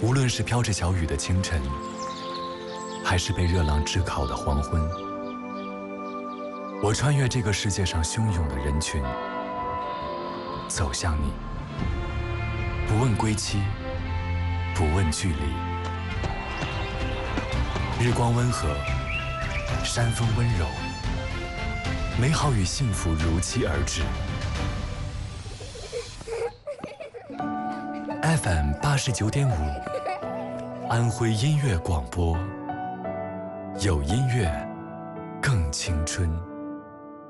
无论是飘着小雨的清晨，还是被热浪炙烤的黄昏，我穿越这个世界上汹涌的人群，走向你，不问归期，不问距离。日光温和，山风温柔，美好与幸福如期而至。FM 89.5，安徽音乐广播，有音乐更青春。